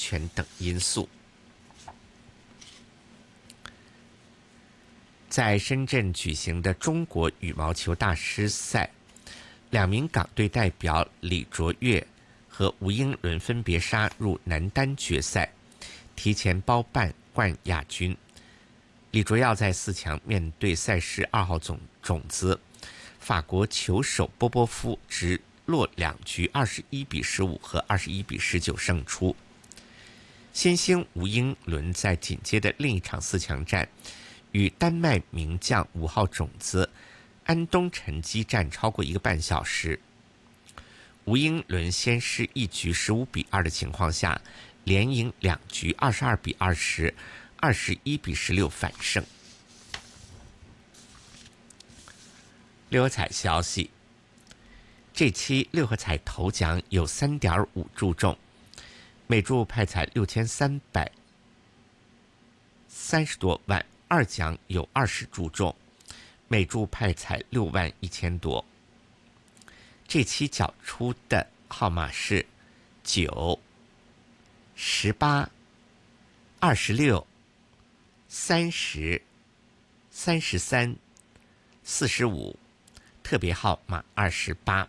全等因素。在深圳举行的中国羽毛球大师赛，2名港队代表李卓越和吴英伦分别杀入男单决赛，提前包办冠亚军。李卓耀在4强面对赛事2号种子法国球手波波夫，直落2局21比15和21比19胜出。新星吴英伦在紧接的另一场4强战与丹麦名将5号种子安东陈激战超过1个半小时。吴英伦先是1局15比2的情况下，连赢2局22比20、21比16反胜。六合彩消息，这期六合彩头奖有 3.5 注中，每注派彩6330多万，二奖有20注中，每注派彩61000多。这期缴出的号码是9、18、26、30、33、45，特别号码28。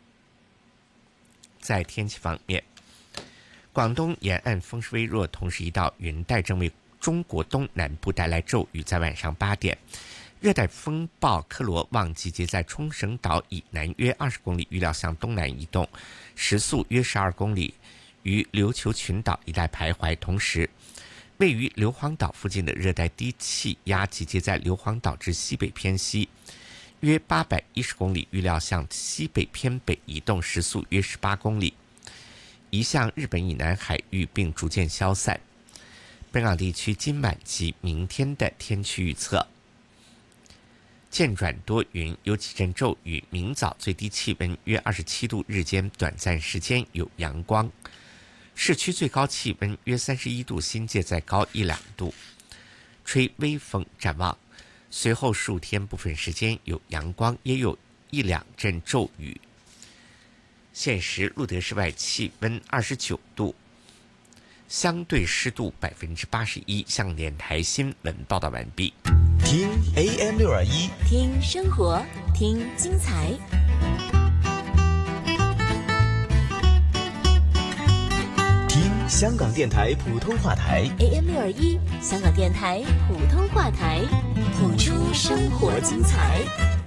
在天气方面，广东沿岸风势微弱，同时一道云带正为中国东南部带来骤雨。在晚上8点，热带风暴科罗旺集结在冲绳岛以南约20公里，预料向东南移动，时速约12公里，于琉球群岛一带徘徊。同时，位于硫磺岛附近的热带低气压集结在硫磺岛至西北偏西约810公里，预料向西北偏北移动，时速约18公里，移向日本以南海域并逐渐消散。本港地区今晚及明天的天气预测：渐转多云，有几阵骤雨，明早最低气温约27度，日间短暂时间有阳光，市区最高气温约31度，新界再高1-2度，吹微风。展望随后数天部分时间有阳光，也有1-2阵骤雨。现时路德室外气温29度，相对湿度81%。香港电台新闻报道完毕。 听 AM621， 听生活，听精彩。 听香港电台普通话台 AM621，香港电台普通话台，谱出生活精彩。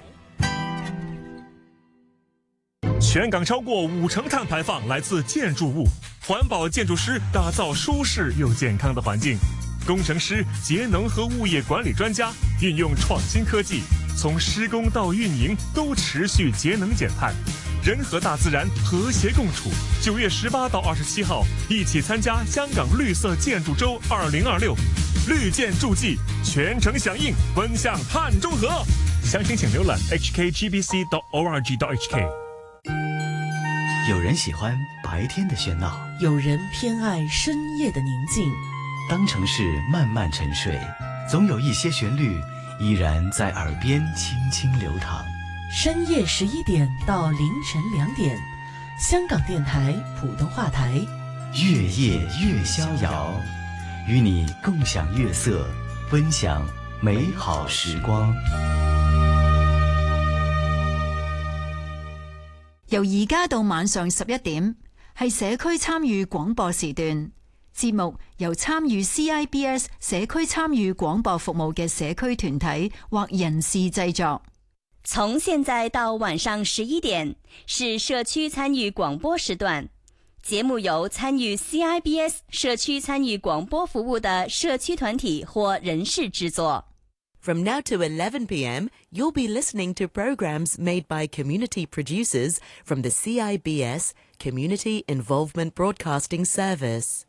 全港超过50%碳排放来自建筑物，环保建筑师打造舒适又健康的环境，工程师、节能和物业管理专家运用创新科技，从施工到运营都持续节能减碳，人和大自然和谐共处。9月18到27号，一起参加香港绿色建筑周2026，绿建筑季，全程响应，奔向碳中和。详情请浏览 hkgbc.org.hk。 有人喜欢白天的喧闹， 有人偏爱深夜的宁静。 当城市慢慢沉睡，总有一些旋律依然在耳边轻轻流淌。 深夜11点到凌晨2点，香港电台普通话台， 月夜越逍遥，与你共享月色，分享美好时光。 由而家到晚上11點，係社區參與廣播時段。節目由參與 CIBS 社區參與廣播服務嘅社區團體或人士製作。 從現在到晚上11點，是社區參與廣播時段。節目由參與 CIBS 社區參與廣播服務的社區團體或人士製作。 From now to 11 p.m., you'll be listening to programs made by community producers from the CIBS Community Involvement Broadcasting Service.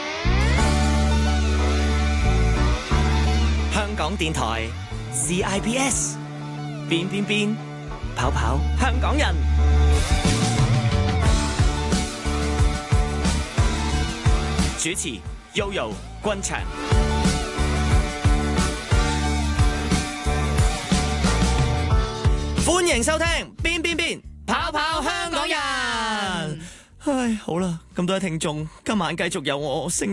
香港電台 CIBS 變變變跑跑香港人。主持 Yoyo 君祥。歡迎收聽變變變跑跑香港人。唉，好啦，咁多位聽眾，今晚繼續有我聲